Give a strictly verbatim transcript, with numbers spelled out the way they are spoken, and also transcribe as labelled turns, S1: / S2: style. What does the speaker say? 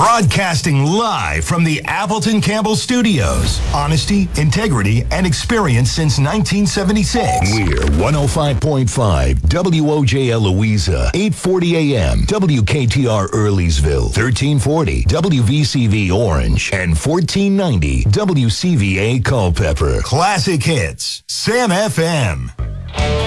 S1: Broadcasting live from the Appleton Campbell Studios. Honesty, integrity, and experience since nineteen seventy-six.
S2: We're one oh five point five W O J L Louisa, eight forty A M, W K T R Earlysville, thirteen forty W V C V Orange, and fourteen ninety W C V A Culpeper.
S1: Classic hits. Sam F M.